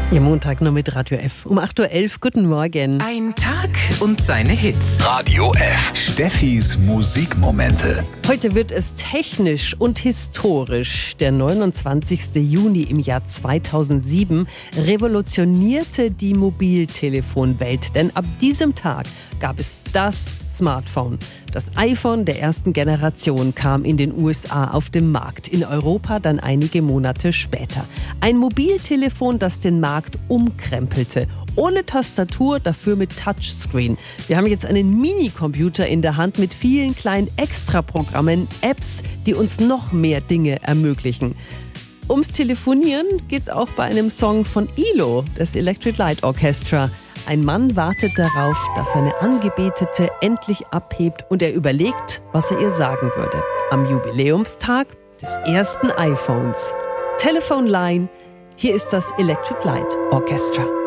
Ihr Montag nur mit Radio F. Um 8.11 Uhr, guten Morgen. Ein Tag und seine Hits. Radio F. Steffis Musikmomente. Heute wird es technisch und historisch. Der 29. Juni im Jahr 2007 revolutionierte die Mobiltelefonwelt. Denn ab diesem Tag gab es das Smartphone. Das iPhone der ersten Generation kam in den USA auf den Markt, in Europa dann einige Monate später. Ein Mobiltelefon, das den Markt umkrempelte. Ohne Tastatur, dafür mit Touchscreen. Wir haben jetzt einen Minicomputer in der Hand mit vielen kleinen Extraprogrammen, Apps, die uns noch mehr Dinge ermöglichen. Ums Telefonieren geht's auch bei einem Song von ELO, das Electric Light Orchestra. Ein Mann wartet darauf, dass seine Angebetete endlich abhebt und er überlegt, was er ihr sagen würde. Am Jubiläumstag des ersten iPhones. Telephone Line, hier ist das Electric Light Orchestra.